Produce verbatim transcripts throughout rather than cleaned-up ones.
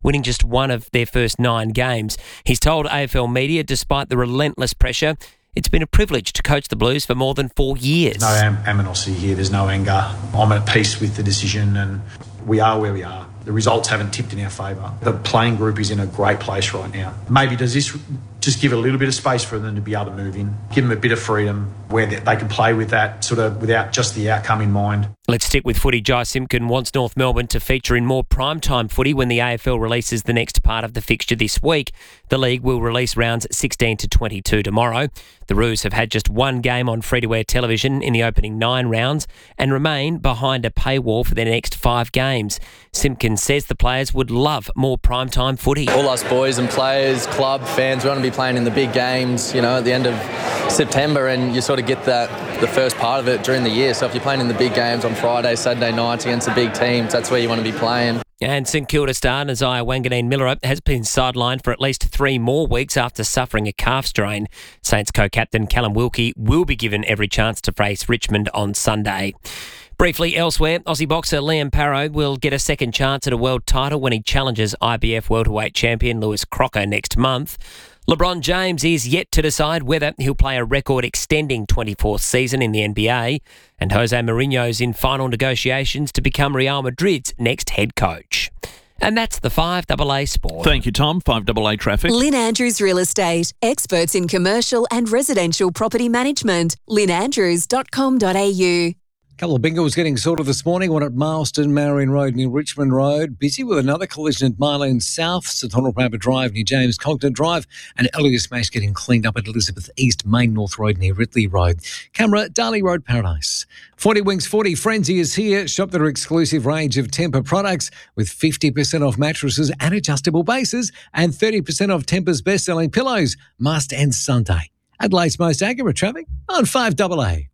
winning just one of their first nine games. He's told A F L media, despite the relentless pressure, it's been a privilege to coach the Blues for more than four years. No am- animosity here, there's no anger. I'm at peace with the decision and we are where we are. The results haven't tipped in our favour. The playing group is in a great place right now. Maybe does this just give a little bit of space for them to be able to move in, give them a bit of freedom where they can play with that sort of without just the outcome in mind. Let's stick with footy. Jai Simpkin wants North Melbourne to feature in more primetime footy when the A F L releases the next part of the fixture this week. The league will release rounds sixteen to twenty-two tomorrow. The Roos have had just one game on free-to-air television in the opening nine rounds and remain behind a paywall for their next five games. Simpkin says the players would love more primetime footy. All us boys and players, club, fans, we want to be playing in the big games, you know, at the end of September, and you sort of get that the first part of it during the year. So if you're playing in the big games on Friday, Saturday nights against the big teams, that's where you want to be playing. And St Kilda star Isaiah Wanganeen-Miller has been sidelined for at least three more weeks after suffering a calf strain. Saints co-captain Callum Wilkie will be given every chance to face Richmond on Sunday. Briefly elsewhere, Aussie boxer Liam Parrow will get a second chance at a world title when he challenges I B F welterweight champion Lewis Crocker next month. LeBron James is yet to decide whether he'll play a record-extending twenty-fourth season in the N B A, and Jose Mourinho's in final negotiations to become Real Madrid's next head coach. And that's the five A A Sport. Thank you, Tom. five A A traffic. Lynn Andrews Real Estate, experts in commercial and residential property management. lynn andrews dot com dot a u. Couple of bingos getting sorted this morning. One at Marston, Marion Road near Richmond Road. Busy with another collision at Marlene South, St Honour Drive near James Congdon Drive. And earlier smash getting cleaned up at Elizabeth East Main North Road near Ridley Road. Camera, Darley Road, Paradise. forty Winks forty Frenzy is here. Shop their exclusive range of Tempur products with fifty percent off mattresses and adjustable bases and thirty percent off Tempur's best-selling pillows. Must end Sunday. Adelaide's most accurate traffic on five A A.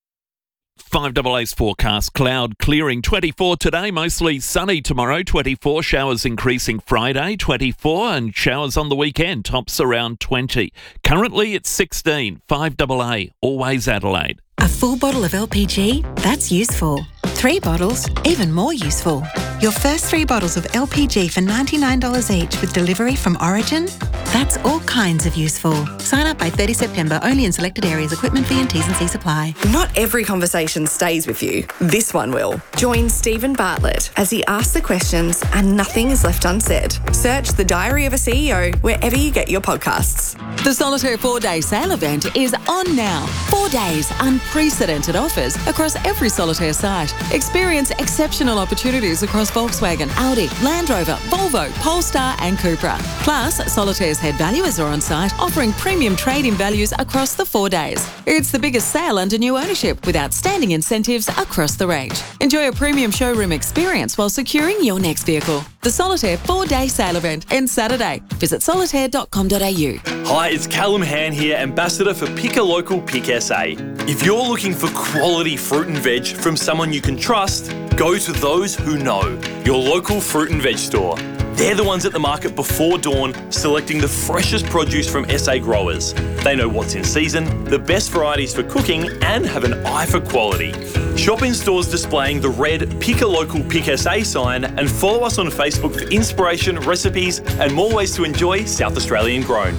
five A A's forecast, cloud clearing, twenty-four today, mostly sunny tomorrow, twenty-four, showers increasing Friday, twenty-four, and showers on the weekend, tops around twenty. Currently it's sixteen, five A A, always Adelaide. A full bottle of L P G? That's useful. Three bottles? Even more useful. Your first three bottles of L P G for ninety-nine dollars each with delivery from Origin? That's all kinds of useful. Sign up by thirty September, only in selected areas. Equipment fee and T's and C's apply. Not every conversation stays with you. This one will. Join Stephen Bartlett as he asks the questions and nothing is left unsaid. Search The Diary of a C E O wherever you get your podcasts. The Solitaire four-day sale event is on now. Four days, unprecedented offers across every Solitaire site. Experience exceptional opportunities across Volkswagen, Audi, Land Rover, Volvo, Polestar and Cupra. Plus, Solitaire's head valuers are on site offering premium trade-in values across the four days. It's the biggest sale under new ownership with outstanding incentives across the range. Enjoy a premium showroom experience while securing your next vehicle. The Solitaire four-day sale event ends Saturday. Visit solitaire dot com dot a u. Hi, it's Callum Han here, Ambassador for Pick a Local Pick S A. If you're looking for quality fruit and veg from someone you can trust, go to those who know, your local fruit and veg store. They're the ones at the market before dawn, selecting the freshest produce from S A growers. They know what's in season, the best varieties for cooking, and have an eye for quality. Shop in stores displaying the red Pick a Local Pick S A sign and follow us on Facebook for inspiration, recipes, and more ways to enjoy South Australian grown.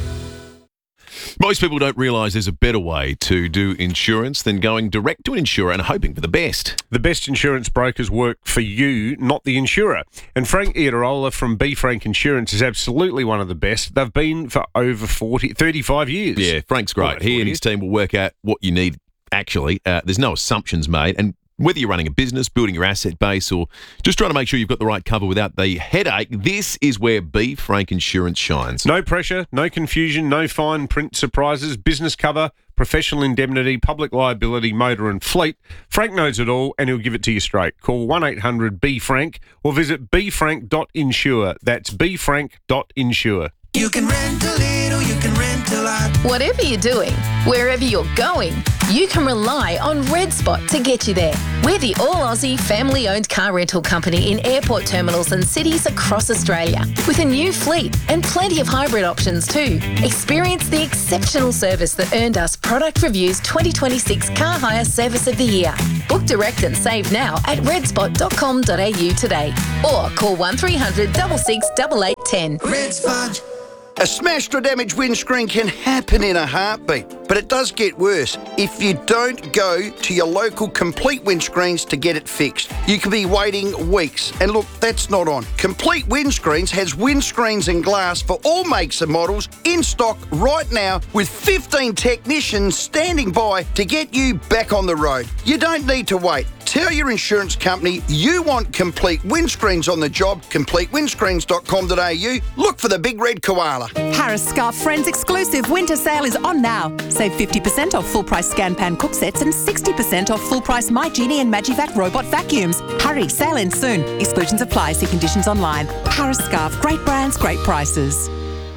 Most people don't realise there's a better way to do insurance than going direct to an insurer and hoping for the best. The best insurance brokers work for you, not the insurer. And Frank Iadarola from B. Frank Insurance is absolutely one of the best. They've been for over forty, thirty-five years. Yeah, Frank's great. He and his team will work out what you need, actually. Uh, there's no assumptions made. And whether you're running a business, building your asset base, or just trying to make sure you've got the right cover without the headache, this is where B. Frank Insurance shines. No pressure, no confusion, no fine print surprises, business cover, professional indemnity, public liability, motor and fleet. Frank knows it all and he'll give it to you straight. Call one eight hundred B Frank or visit b frank dot insure. That's b frank dot insure. You can rent a little, you can rent a lot. Whatever you're doing, wherever you're going, you can rely on Red Spot to get you there. We're the all-Aussie family-owned car rental company in airport terminals and cities across Australia, with a new fleet and plenty of hybrid options too. Experience the exceptional service that earned us Product Review's twenty twenty-six Car Hire Service of the Year. Book direct and save now at red spot dot com dot a u today, or call one three hundred, six six eight eight ten. Red's Fudge. A smashed or damaged windscreen can happen in a heartbeat, but it does get worse if you don't go to your local Complete Windscreens to get it fixed. You could be waiting weeks, and look, that's not on. Complete Windscreens has windscreens and glass for all makes and models in stock right now with fifteen technicians standing by to get you back on the road. You don't need to wait. Tell your insurance company you want Complete Windscreens on the job, complete windscreens dot com dot a u. Look for the big red koala. Harris Scarf Friends exclusive winter sale is on now. Save fifty percent off full price Scan Pan cook sets and sixty percent off full price My Genie and Magivac robot vacuums. Hurry, sale ends soon. Exclusions apply. See conditions online. Harris Scarf, great brands, great prices.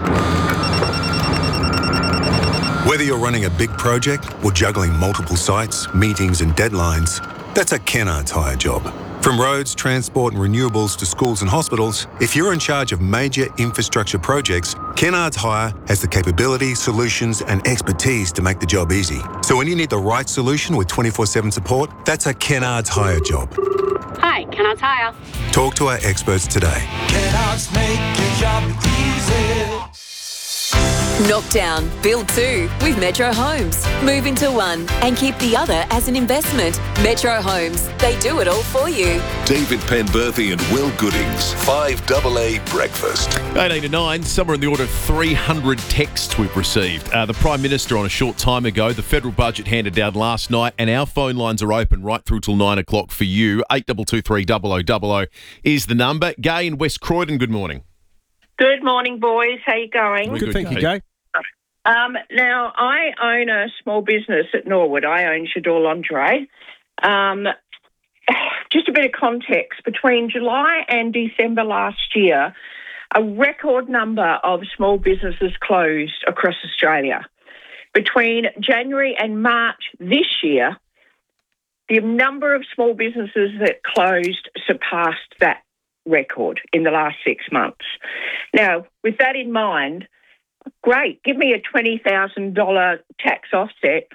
Whether you're running a big project or juggling multiple sites, meetings and deadlines, that's a Kennards Hire job. From roads, transport and renewables to schools and hospitals, if you're in charge of major infrastructure projects, Kennards Hire has the capability, solutions and expertise to make the job easy. So when you need the right solution with twenty-four seven support, that's a Kennards Hire job. Hi, Kennards Hire. Talk to our experts today. Kennards make your job easy. Knock down, build two with Metro Homes. Move into one and keep the other as an investment. Metro Homes, they do it all for you. David Penberthy and Will Goodings, five double A Breakfast. eighteen to nine, somewhere in the order of three hundred texts we've received. Uh, the Prime Minister on a short time ago, the federal budget handed down last night, and our phone lines are open right through till nine o'clock for you. eight two two three double oh double oh is the number. Gay in West Croydon, good morning. Good morning, boys. How you going? Good, thank you, Gay. Um, now, I own a small business at Norwood. I own Shador Lingerie. Um, just a bit of context. Between July and December last year, a record number of small businesses closed across Australia. Between January and March this year, the number of small businesses that closed surpassed that record in the last six months. Now, with that in mind, great, give me a twenty thousand dollars tax offset.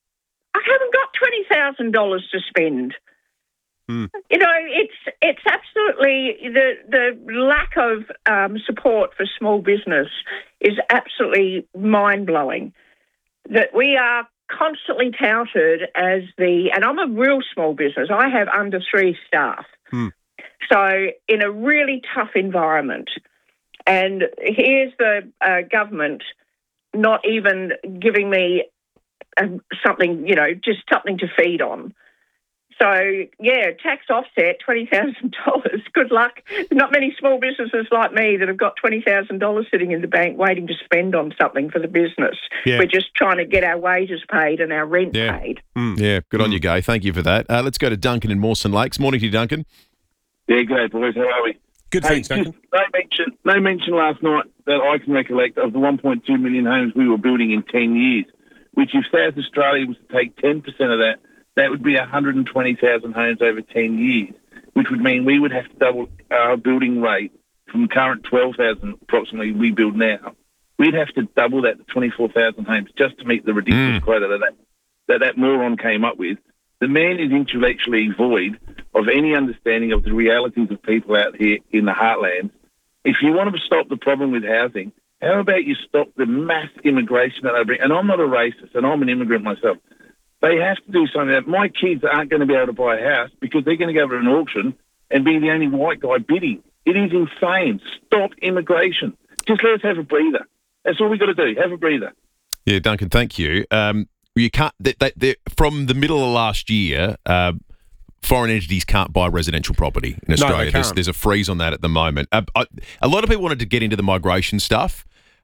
I haven't got twenty thousand dollars to spend. Mm. You know, it's it's absolutely, the, the lack of um, support for small business is absolutely mind-blowing. That we are constantly touted as the, and I'm a real small business, I have under three staff. Mm. So in a really tough environment, and here's the uh, government not even giving me uh, something, you know, just something to feed on. So, yeah, tax offset, twenty thousand dollars. Good luck. Not many small businesses like me that have got twenty thousand dollars sitting in the bank waiting to spend on something for the business. Yeah. We're just trying to get our wages paid and our rent Yeah. paid. Mm. Yeah, good on you, Gay. Thank you for that. Uh, let's go to Duncan in Mawson Lakes. Morning to you, Duncan. Yeah, good boys. How are we? Good, hey, thanks, Duncan. No mention, no mention last night that I can recollect of the one point two million homes we were building in ten years, which if South Australia was to take ten percent of that, that would be one hundred twenty thousand homes over ten years, which would mean we would have to double our building rate from the current twelve thousand approximately we build now. We'd have to double that to twenty-four thousand homes just to meet the ridiculous Mm. quota that that, that that moron came up with. The man is intellectually void of any understanding of the realities of people out here in the heartlands. If you want to stop the problem with housing, how about you stop the mass immigration that they bring? And I'm not a racist, and I'm an immigrant myself. They have to do something. That my kids aren't going to be able to buy a house because they're going to go to an auction and be the only white guy bidding. It is insane. Stop immigration. Just let us have a breather. That's all we've got to do. Have a breather. Yeah, Duncan, thank you. Um, you can't. They, they, they, from the middle of last year, uh, foreign entities can't buy residential property in No, they Australia. there's, can't. there's a freeze on that at the moment. Uh, I, a lot of people wanted to get into the migration stuff.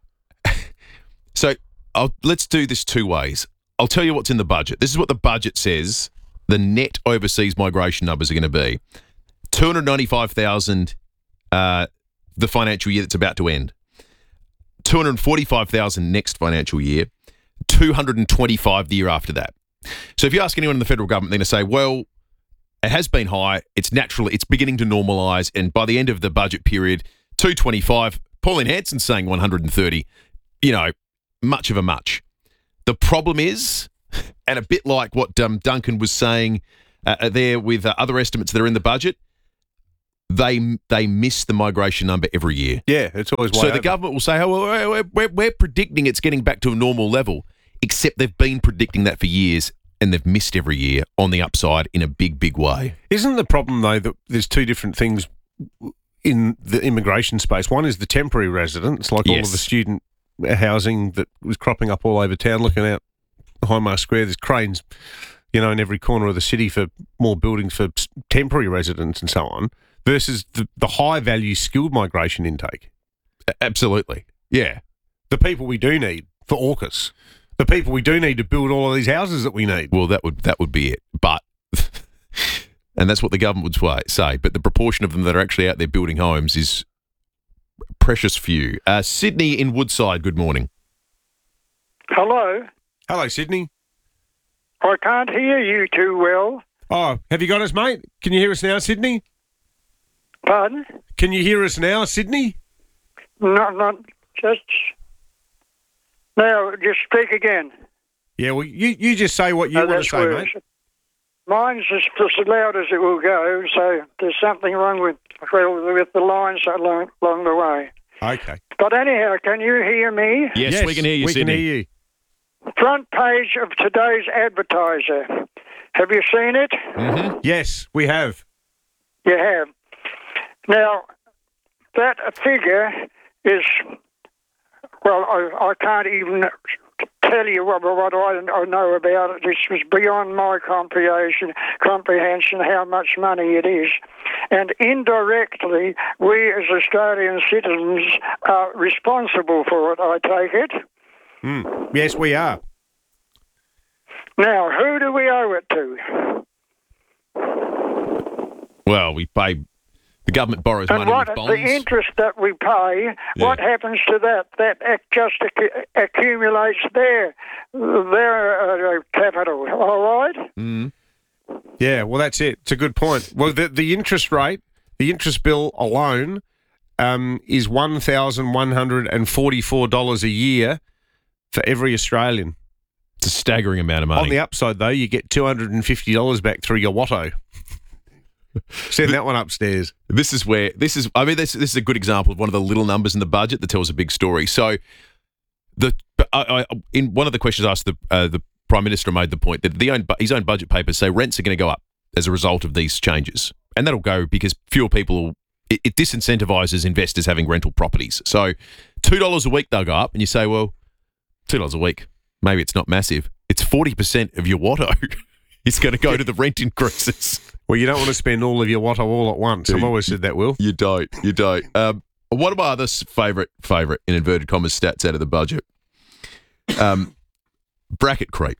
So I'll, let's do this two ways. I'll tell you what's in the budget. This is what the budget says the net overseas migration numbers are going to be. two hundred ninety-five thousand uh, the financial year that's about to end. two hundred forty-five thousand next financial year. two hundred twenty-five the year after that. So if you ask anyone in the federal government, they're going to say, well, it has been high. It's natural. It's beginning to normalise. And by the end of the budget period, two hundred twenty-five, Pauline Hanson's saying one hundred thirty, you know, much of a much. The problem is, and a bit like what um, Duncan was saying uh, there with uh, other estimates that are in the budget, they they miss the migration number every year. Yeah, it's always way So over. the government will say, oh, well, we're, we're, we're predicting it's getting back to a normal level, except they've been predicting that for years and they've missed every year on the upside in a big, big way. Isn't the problem, though, that there's two different things in the immigration space? One is the temporary residents, like all Yes. of the student housing that was cropping up all over town. Looking out Highmark Square, there's cranes, you know, in every corner of the city for more buildings for s- temporary residents and so on, versus the, the high-value skilled migration intake. A- Absolutely. Yeah. The people we do need for AUKUS. The people we do need to build all of these houses that we need. Well, that would that would be it. But, and that's what the government would swa- say, but the proportion of them that are actually out there building homes is precious few. Uh, Sydney in Woodside, good morning. Hello. Hello, Sydney. I can't hear you too well. Oh, have you got us, mate? Can you hear us now, Sydney? Pardon? Can you hear us now, Sydney? Not, not just. Now, just speak again. Yeah, well, you, you just say what you Oh, want to that's say, worse. mate. Mine's just as loud as it will go, so there's something wrong with well, with the lines along, along the way. Okay. But anyhow, can you hear me? Yes, we can hear you, we Sydney. can hear you. Front page of today's Advertiser. Have you seen it? Mm-hmm. Yes, we have. You have. Now, that figure is, well, I, I can't even tell you what, what I, I know about it. This was beyond my comprehension, comprehension how much money it is. And indirectly, we as Australian citizens are responsible for it, I take it. Mm. Yes, we are. Now, who do we owe it to? Well, we pay, the government borrows And money what with the bonds. interest that we pay, what happens to that? That ac- just accu- accumulates their their uh, capital. All right. Mm. Yeah, well, that's it. It's a good point. Well, the, the interest rate, the interest bill alone um, is one thousand one hundred forty-four dollars a year for every Australian. It's a staggering amount of money. On the upside, though, you get two hundred fifty dollars back through your Watto. Send that one upstairs. This is where this is. I mean, this this is a good example of one of the little numbers in the budget that tells a big story. So, the I, I, in one of the questions asked, the uh, the Prime Minister made the point that the own his own budget papers say rents are going to go up as a result of these changes, and that'll go because fewer people. Will, it, it disincentivises investors having rental properties. So, two dollars a week they'll go up, and you say, well, two dollars a week, maybe it's not massive. It's forty percent of your Watto. It's going to go to the rent increases. Well, you don't want to spend all of your Watto all at once. I've always said that, Will. You don't. You don't. Um, one of my other favourite, favourite, in inverted commas, stats out of the budget, um, bracket creep.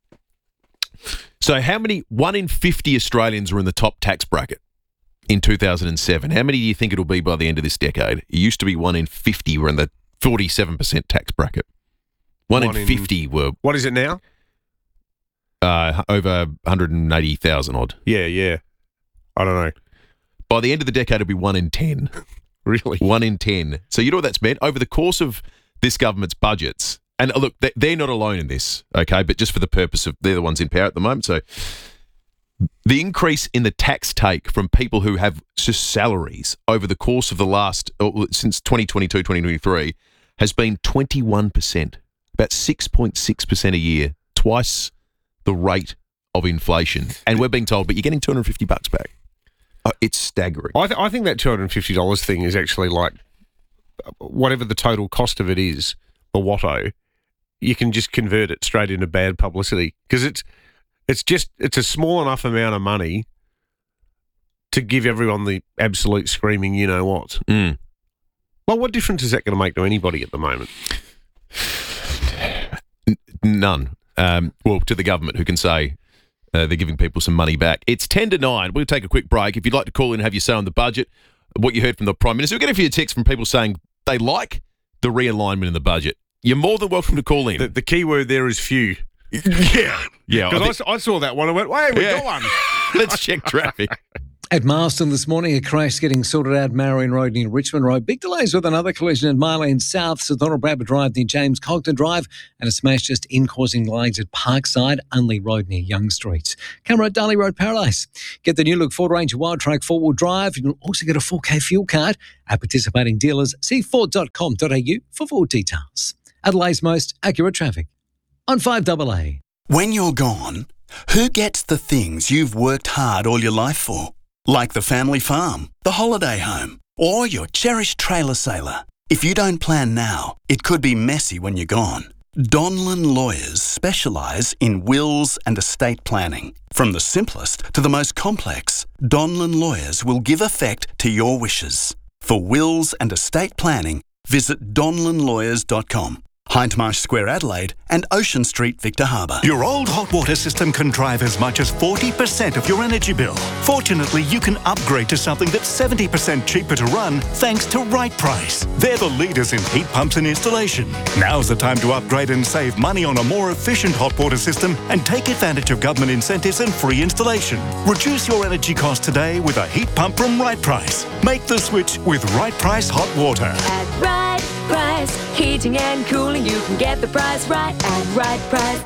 So how many, one in fifty Australians were in the top tax bracket in two thousand seven. How many do you think it'll be by the end of this decade? It used to be one in fifty were in the forty-seven percent tax bracket. One, One in in- fifty were What is it now? uh, over one hundred eighty thousand odd. Yeah, yeah. I don't know. By the end of the decade, it'll be one in ten. Really? One in ten. So you know what that's meant? Over the course of this government's budgets, and look, they- they're not alone in this, okay, but just for the purpose of, they're the ones in power at the moment, so the increase in the tax take from people who have just salaries over the course of the last, oh, since twenty twenty-two, twenty twenty-three, has been twenty-one percent, about six point six percent a year, twice the rate of inflation. And we're being told, but you're getting two hundred fifty bucks back. Oh, it's staggering. I, th- I think that two hundred fifty dollars thing is actually like whatever the total cost of it is, the Watto, you can just convert it straight into bad publicity because it's it's just it's a small enough amount of money to give everyone the absolute screaming you know what. Mm. Well, what difference is that going to make to anybody at the moment? N- none. Um, well, to the government who can say uh, they're giving people some money back. It's ten to nine. We'll take a quick break. If you'd like to call in and have your say on the budget, what you heard from the Prime Minister, we'll get a few texts from people saying they like the realignment in the budget. You're more than welcome to call in. The, the key word there is few. yeah. Yeah. I Because I, think- s- I saw that one and went, hey, we Yeah. got one. Let's check traffic. At Marston this morning, a crash getting sorted out Marion Road near Richmond Road. Big delays with another collision at Marlene South, South Bradford Drive near James Cogton Drive, and a smash just in causing delays at Parkside, Unley Road near Young Street. Camera at Darley Road Paradise. Get the new look Ford Ranger Wildtrak four-wheel drive. You'll also get a four K fuel card at participating dealers. See ford dot com dot a u for full details. Adelaide's most accurate traffic on five A A. When you're gone, who gets the things you've worked hard all your life for? Like the family farm, the holiday home, or your cherished trailer sailor. If you don't plan now, it could be messy when you're gone. Donlan Lawyers specialise in wills and estate planning. From the simplest to the most complex, Donlan Lawyers will give effect to your wishes. For wills and estate planning, visit donlan lawyers dot com. Hindmarsh Square, Adelaide, and Ocean Street, Victor Harbour. Your old hot water system can drive as much as forty percent of your energy bill. Fortunately, you can upgrade to something that's seventy percent cheaper to run thanks to Right Price. They're the leaders in heat pumps and installation. Now's the time to upgrade and save money on a more efficient hot water system and take advantage of government incentives and free installation. Reduce your energy costs today with a heat pump from Right Price. Make the switch with Right Price Hot Water. At Right Price, heating and cooling, you can get the price right at Right Price.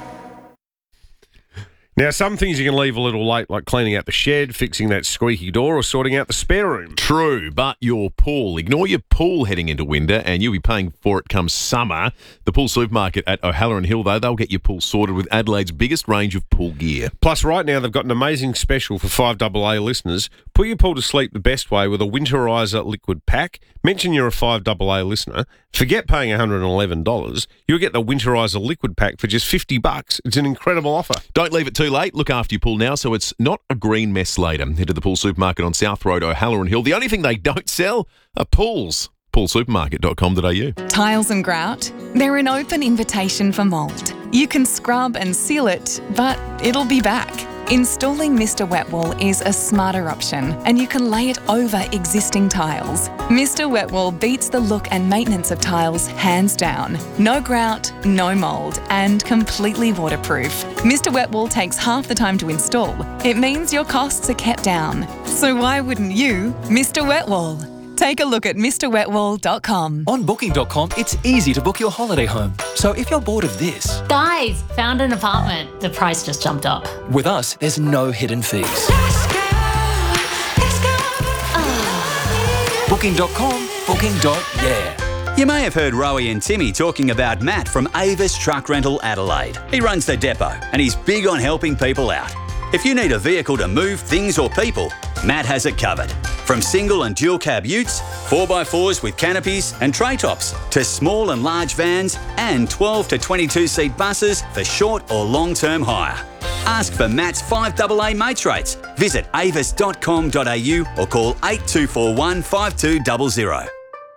Now, some things you can leave a little late, like cleaning out the shed, fixing that squeaky door, or sorting out the spare room. True, but your pool. Ignore your pool heading into winter, and you'll be paying for it come summer. The Pool Supermarket at O'Halloran Hill, though, they'll get your pool sorted with Adelaide's biggest range of pool gear. Plus, right now, they've got an amazing special for five A A listeners. Put your pool to sleep the best way with a Winterizer liquid pack. Mention you're a five A A listener. Forget paying one hundred eleven dollars. You'll get the Winterizer liquid pack for just fifty bucks. It's an incredible offer. Don't leave it too late. Look after your pool now so it's not a green mess later. Head to the Pool Supermarket on South Road, O'Halloran Hill. The only thing they don't sell are pools. pool supermarket dot com dot a u. Tiles and grout, they're an open invitation for mould. You can scrub and seal it, but it'll be back. Installing Mister Wet Wall is a smarter option, and you can lay it over existing tiles. Mister Wet Wall beats the look and maintenance of tiles hands down. No grout, no mould, and completely waterproof. Mister Wet Wall takes half the time to install. It means your costs are kept down. So why wouldn't you, Mister Wet Wall? Take a look at Mr Wet Wall dot com. On booking dot com, it's easy to book your holiday home. So if you're bored of this... Guys, found an apartment. The price just jumped up. With us, there's no hidden fees. Let's go, let's go. Oh. booking dot com, booking. Yeah. You may have heard Rowie and Timmy talking about Matt from Avis Truck Rental Adelaide. He runs the depot and he's big on helping people out. If you need a vehicle to move things or people, Matt has it covered. From single and dual cab utes, four by fours with canopies and tray tops, to small and large vans and twelve to twenty-two seat buses for short or long-term hire. Ask for Matt's five A A mates rates. Visit avis dot com dot a u or call eight two four one, five two zero zero.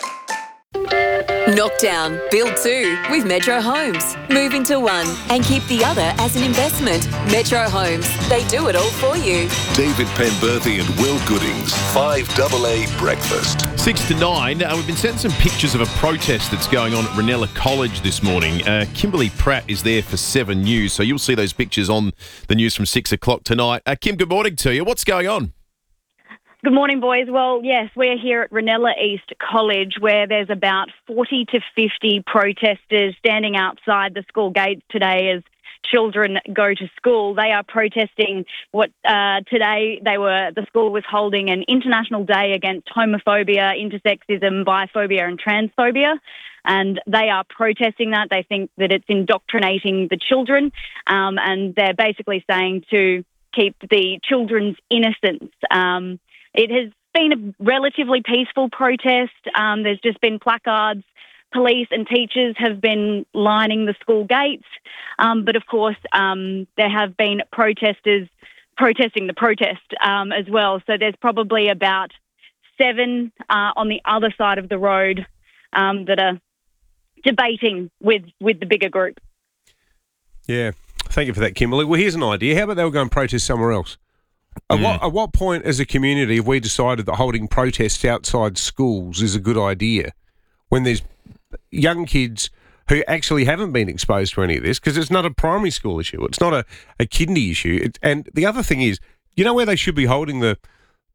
Knock down, build two with Metro Homes. Move into one and keep the other as an investment. Metro Homes, they do it all for you. David Penberthy and Will Goodings, five A A Breakfast. Six to nine. Uh, we've been sent some pictures of a protest that's going on at Ranella College this morning. Uh, Kimberly Pratt is there for Seven News, so you'll see those pictures on the news from six o'clock tonight. Uh, Kim, good morning to you. What's going on? Good morning, boys. Well, yes, we're here at Ranella East College, where there's about forty to fifty protesters standing outside the school gates today as children go to school. They are protesting what uh, today they were. The school was holding an International Day against homophobia, intersexism, biphobia and transphobia. And they are protesting that. They think that it's indoctrinating the children. Um, and they're basically saying to keep the children's innocence. Um, It has been a relatively peaceful protest. Um, there's just been placards. Police and teachers have been lining the school gates. Um, but, of course, um, there have been protesters protesting the protest um, as well. So there's probably about seven uh, on the other side of the road um, that are debating with, with the bigger group. Yeah. Thank you for that, Kimberly. Well, here's an idea. How about they'll go and protest somewhere else? At, mm. what, at what point as a community have we decided that holding protests outside schools is a good idea when there's young kids who actually haven't been exposed to any of this, because it's not a primary school issue. It's not a, a kidney issue. It, and the other thing is, you know where they should be holding the,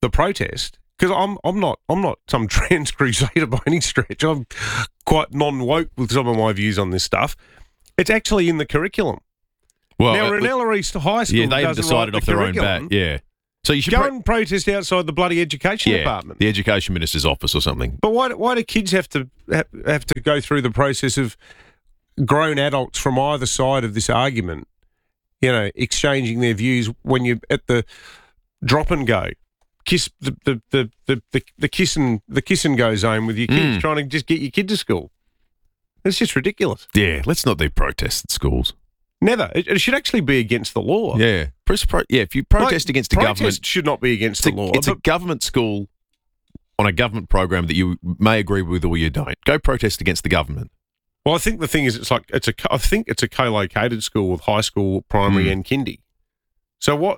the protest, because I'm I'm not I'm not some trans crusader by any stretch. I'm quite non-woke with some of my views on this stuff. It's actually in the curriculum. Well, now, uh, Ranella East High School yeah, they haven't doesn't decided write off the their own curriculum. bat. Yeah. So you should go pro- and protest outside the bloody education yeah, department. the education minister's office or something. But why why do kids have to have, have to go through the process of grown adults from either side of this argument, you know, exchanging their views when you're at the drop and go, kiss the the the the, the, the kiss and the kiss and go zone with your kids, Mm. trying to just get your kid to school? It's just ridiculous. Yeah, let's not do protests at schools. Never. It, it should actually be against the law. Yeah, Press pro- yeah. If you protest Like, against the protest government, should not be against it's, the a, law. it's a but- government school on a government program that you may agree with or you don't. Go protest against the government. Well, I think the thing is, it's like it's a. I think it's a co-located school with high school, primary, Mm. and kindy. So what?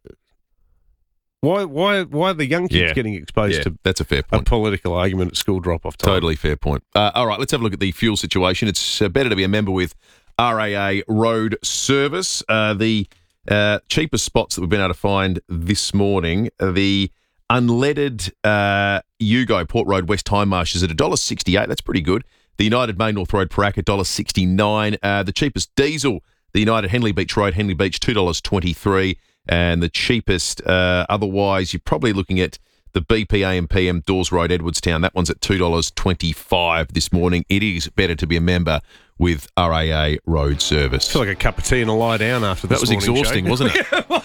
Why? Why? Why are the young kids Yeah. getting exposed Yeah, to that's a fair a point. political argument at school drop-off time? Totally fair point. Uh, all right, let's have a look at the fuel situation. It's uh, better to be a member with R A A Road Service. Uh, the uh, cheapest spots that we've been able to find this morning, uh, the unleaded uh, Yugo Port Road West Hindmarsh is at one dollar sixty-eight. That's pretty good. The United Main North Road Parak, one dollar sixty-nine. Uh, the cheapest diesel, the United Henley Beach Road, Henley Beach, two dollars twenty-three. And the cheapest, uh, otherwise, you're probably looking at the B P A and P M Dawes Road, Edwardstown. That one's at two dollars twenty-five this morning. It is better to be a member with R A A Road Service. I feel like a cup of tea and a lie down after That this was morning exhausting, show. wasn't it? Yeah, it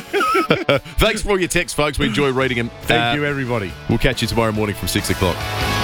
was. Thanks for all your texts, folks. We enjoy reading them. Thank Uh, you, everybody. We'll catch you tomorrow morning from six o'clock.